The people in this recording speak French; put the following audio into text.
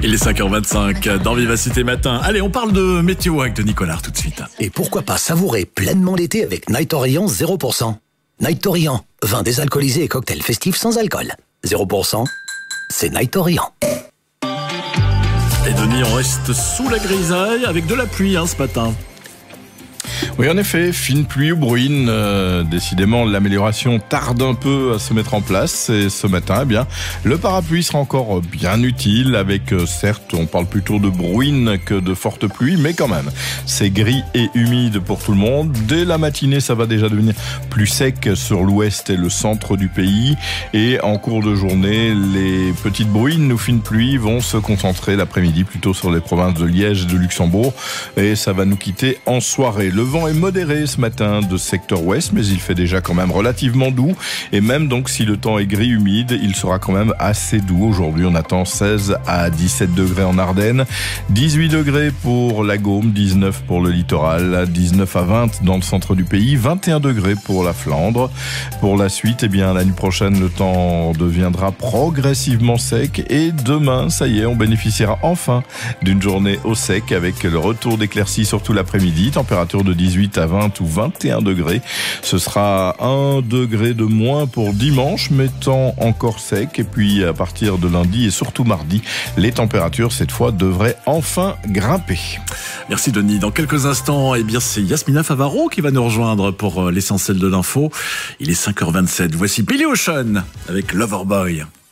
Il est 5h25 dans Vivacité Matin. Allez, on parle de météo avec de Nicolas tout de suite. Et pourquoi pas savourer pleinement l'été avec Night Orient 0%. Night Orient, vin désalcoolisé et cocktail festif sans alcool. 0%, c'est Night Orient. Et Denis, on reste sous la grisaille avec de la pluie ce matin. Oui, en effet, fine pluie ou bruine. Décidément, l'amélioration tarde un peu à se mettre en place. Et ce matin, eh bien, le parapluie sera encore bien utile avec, certes, on parle plutôt de bruine que de forte pluie, mais quand même, c'est gris et humide pour tout le monde. Dès la matinée, ça va déjà devenir plus sec sur l'ouest et le centre du pays. Et en cours de journée, les petites bruines ou fines pluies vont se concentrer l'après-midi plutôt sur les provinces de Liège et de Luxembourg. Et ça va nous quitter en soirée. Le vent est modéré ce matin de secteur ouest, mais il fait déjà quand même relativement doux. Et même donc si le temps est gris humide, il sera quand même assez doux. Aujourd'hui, on attend 16 à 17 degrés en Ardennes, 18 degrés pour la Gaume, 19 pour le littoral, 19 à 20 dans le centre du pays, 21 degrés pour la Flandre. Pour la suite, eh bien, la nuit prochaine, le temps deviendra progressivement sec. Et demain, ça y est, on bénéficiera enfin d'une journée au sec avec le retour d'éclaircies surtout l'après-midi. Température de 18 à 20 ou 21 degrés. Ce sera 1 degré de moins pour dimanche, mais temps encore sec. Et puis à partir de lundi et surtout mardi, les températures cette fois devraient enfin grimper. Merci Denis. Dans quelques instants, eh bien, c'est Yasmina Favaro qui va nous rejoindre pour l'essentiel de l'info. Il est 5h27. Voici Billy Ocean avec Loverboy.